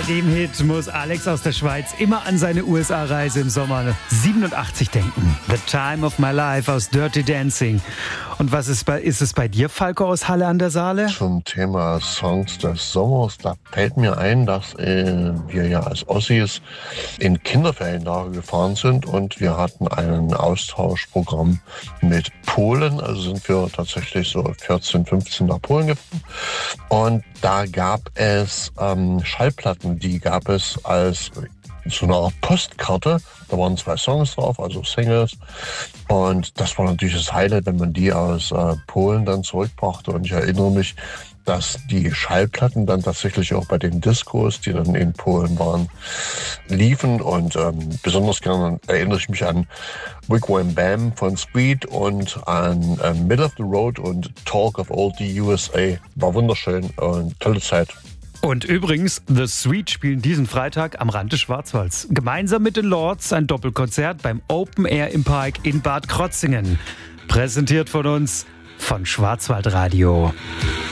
dem Hit muss Alex aus der Schweiz immer an seine USA-Reise im Sommer 87 denken. The Time of My Life aus Dirty Dancing. Und was ist es bei dir, Falco aus Halle an der Saale? Zum Thema Songs des Sommers, da fällt mir ein, dass wir ja als Ossis in Kinderferienlager gefahren sind und wir hatten ein Austauschprogramm mit Polen. Also sind wir tatsächlich so 14, 15 nach Polen gefahren. Und da gab es Schallplatten, die gab es als so eine Art Postkarte. Da waren 2 Songs drauf, also Singles. Und das war natürlich das Highlight, wenn man die aus Polen dann zurückbrachte. Und ich erinnere mich, dass die Schallplatten dann tatsächlich auch bei den Discos, die dann in Polen waren, liefen. Und besonders gerne erinnere ich mich an Wigwam Bam von Sweet und an Middle of the Road und Talk of Old the USA. War wunderschön und tolle Zeit. Und übrigens, The Sweet spielen diesen Freitag am Rand des Schwarzwalds. Gemeinsam mit den Lords ein Doppelkonzert beim Open Air im Park in Bad Krotzingen. Präsentiert von uns von Schwarzwaldradio.